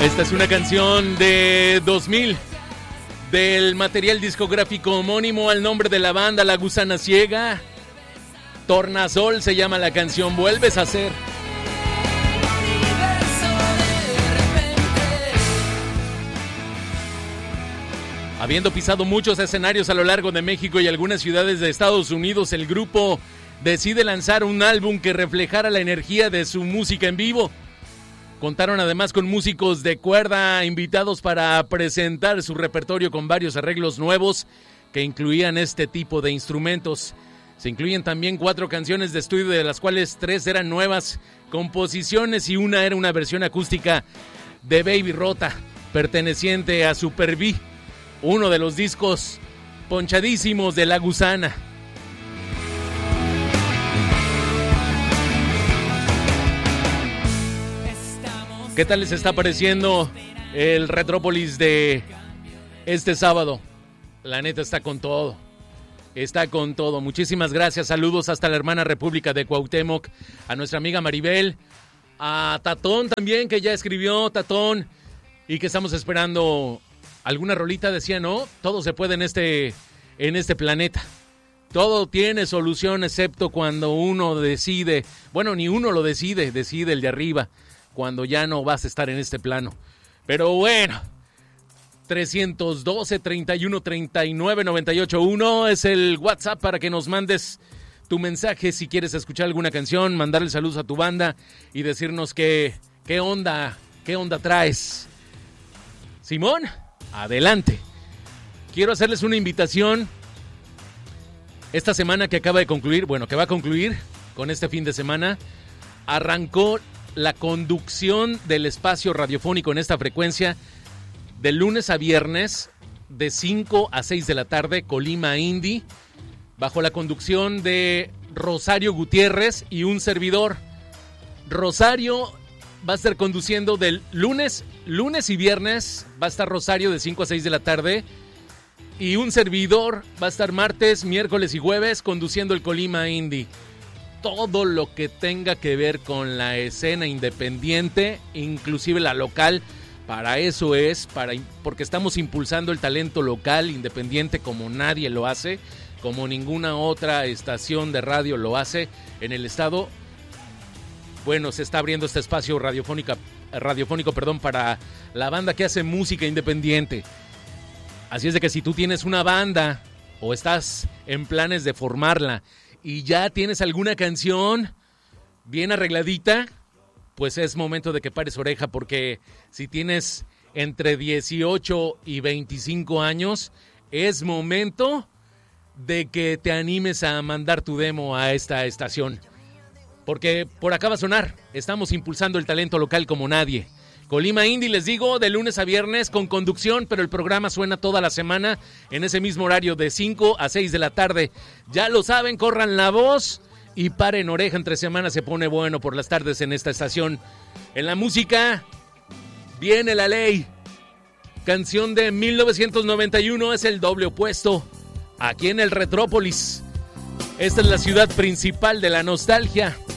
Esta es una canción de 2000 del material discográfico homónimo al nombre de la banda La Gusana Ciega. Tornasol se llama la canción. Vuelves a ser. Habiendo pisado muchos escenarios a lo largo de México y algunas ciudades de Estados Unidos, el grupo decide lanzar un álbum que reflejara la energía de su música en vivo. Contaron además con músicos de cuerda invitados para presentar su repertorio con varios arreglos nuevos que incluían este tipo de instrumentos. Se incluyen también 4 canciones de estudio, de las cuales 3 eran nuevas composiciones y una era una versión acústica de Baby Rota, perteneciente a Super V, uno de los discos ponchadísimos de La Gusana. ¿Qué tal les está pareciendo el Retrópolis de este sábado? La neta está con todo. Está con todo. Muchísimas gracias. Saludos hasta la hermana República de Cuauhtémoc. A nuestra amiga Maribel. A Tatón también, que ya escribió Tatón. Y que estamos esperando alguna rolita. Decía, ¿no? Todo se puede en este planeta. Todo tiene solución excepto cuando uno decide. Bueno, ni uno lo decide. Decide el de arriba. Cuando ya no vas a estar en este plano. Pero bueno, 312-31-39-98-1 es el WhatsApp para que nos mandes tu mensaje si quieres escuchar alguna canción, mandarle saludos a tu banda y decirnos qué onda traes. Simón, adelante. Quiero hacerles una invitación. Esta semana que acaba de concluir, bueno, que va a concluir con este fin de semana, arrancó la conducción del espacio radiofónico en esta frecuencia de lunes a viernes de 5 a 6 de la tarde, Colima Indie, bajo la conducción de Rosario Gutiérrez y un servidor. Rosario va a estar conduciendo del lunes y viernes, va a estar Rosario de 5 a 6 de la tarde, y un servidor va a estar martes, miércoles y jueves conduciendo el Colima Indie. Todo lo que tenga que ver con la escena independiente, inclusive la local, para eso es, porque estamos impulsando el talento local, independiente, como nadie lo hace, como ninguna otra estación de radio lo hace en el estado. Bueno, se está abriendo este espacio radiofónico, para la banda que hace música independiente. Así es de que si tú tienes una banda o estás en planes de formarla y ya tienes alguna canción bien arregladita, pues es momento de que pares oreja, porque si tienes entre 18 y 25 años, es momento de que te animes a mandar tu demo a esta estación. Porque por acá va a sonar, estamos impulsando el talento local como nadie. Colima Indie, les digo, de lunes a viernes con conducción, pero el programa suena toda la semana en ese mismo horario de 5 a 6 de la tarde. Ya lo saben, corran la voz y paren oreja, entre semanas se pone bueno por las tardes en esta estación. En la música viene La Ley. Canción de 1991, es el doble opuesto. Aquí en el Retrópolis. Esta es la ciudad principal de la nostalgia.